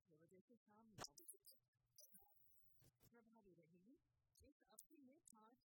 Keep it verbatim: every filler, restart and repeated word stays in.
की वजह से शाम नौ बजे तक प्रभावी रहेगी। इस अवधि में पाँच